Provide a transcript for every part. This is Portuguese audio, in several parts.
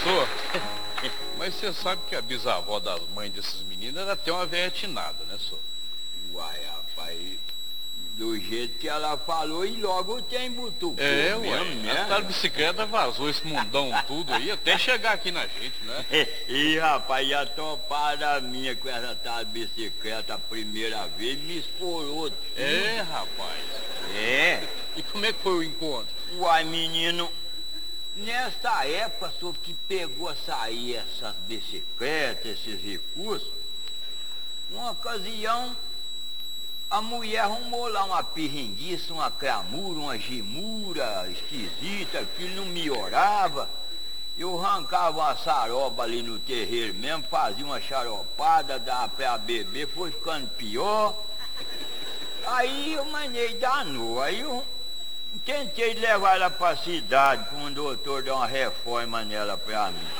Senhor, mas você sabe que a bisavó das mães desses meninos era até uma velha atinada, né, senhor? Uai, rapaz, do jeito que ela falou e logo tem butucou Ué, mesmo, né? a tal bicicleta vazou esse mundão tudo aí, até chegar aqui na gente, né? E rapaz, e a topada minha com essa tal bicicleta a primeira vez me esporou tudo. Rapaz. É. E como é que foi o encontro? Uai, menino, nessa época, só que pegou a sair essas bicicletas, esses recursos, numa ocasião, a mulher arrumou lá uma pirringuiça, uma cramura, uma gemura esquisita, aquilo não melhorava. Eu arrancava uma saroba ali no terreiro mesmo, fazia uma xaropada, dava pra beber, foi ficando pior. Aí eu manei danou, aí eu tentei levar ela pra cidade, para um doutor dar uma reforma nela pra mim.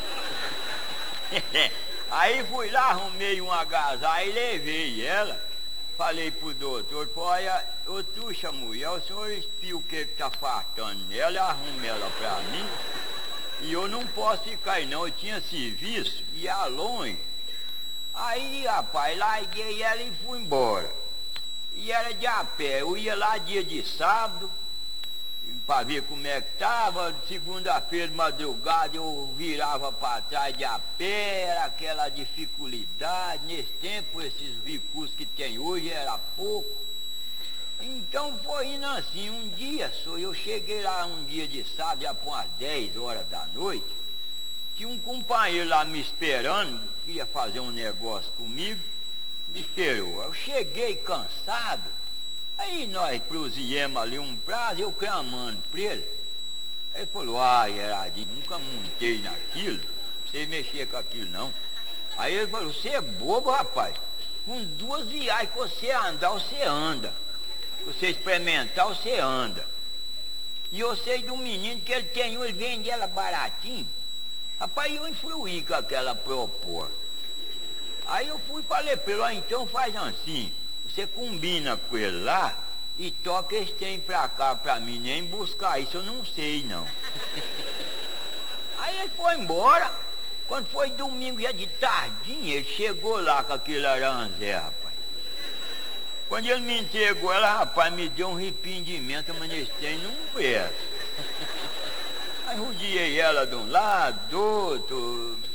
Aí fui lá, arrumei um agasalho e levei ela. Falei pro doutor, olha, ô truxa mulher, o senhor espia o que tá faltando nela, arrume ela pra mim. E eu não posso ficar aí não, eu tinha serviço, ia longe. Aí, rapaz, larguei ela e fui embora. E era de a pé, eu ia lá dia de sábado, para ver como é que tava. Segunda-feira de madrugada eu virava para trás de a pé, era aquela dificuldade. Nesse tempo, esses recursos que tem hoje era pouco. Então foi indo assim, um dia só, eu cheguei lá um dia de sábado, já por umas 10 horas da noite, tinha um companheiro lá me esperando, queria fazer um negócio comigo, me esperou. Eu cheguei cansado, aí nós prosseguimos ali um prazo, eu clamando pra ele. Ele falou, Gerardinho, nunca montei naquilo, não sei mexer com aquilo não. Aí ele falou, você é bobo, rapaz, com 2 viagens que você andar, você anda. Você experimentar, você anda. E eu sei de um menino que ele tem, ele vende ela baratinho. Rapaz, eu influí com aquela proposta. Aí eu fui e falei pra ele, então faz assim, você combina com ele lá e toca esse trem pra cá pra mim, nem buscar isso eu não sei não. Aí ele foi embora. Quando foi domingo, já de tardinha, ele chegou lá com aquele aranzé, rapaz. Quando ele me entregou ela, rapaz, me deu um arrependimento, mas nesse trem não presta. Aí rodeei ela de um lado, do outro,